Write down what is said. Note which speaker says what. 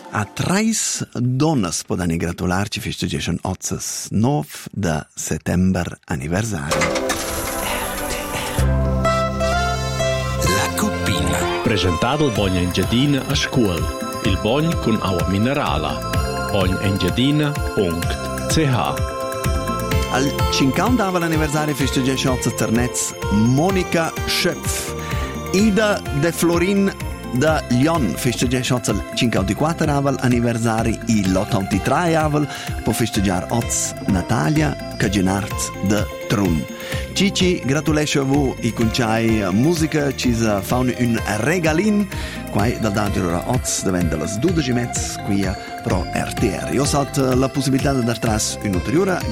Speaker 1: A treis donnas podan gratular ci festegeschan ozzas 9 de settember anniversari.
Speaker 2: La Cuppina.
Speaker 3: Presentato il Bogn Engiadina a scuol. Il Bogn con acqua minerala. bognengiadina.ch.
Speaker 1: Al 50 anniversario festegesce ozzas ternez Monica Schöpf. Ida de Florin da Lyon festegesce al 54 anniversari e l'83 può festeggiare oz Natalia Cagenart de Trun. Cici, gratulesce a voi e conciai musica ci fa un regalin qua dal dato oz davvero le 12:30 qui pro RTR. Io ho la possibilità di dar tras un'ulteriore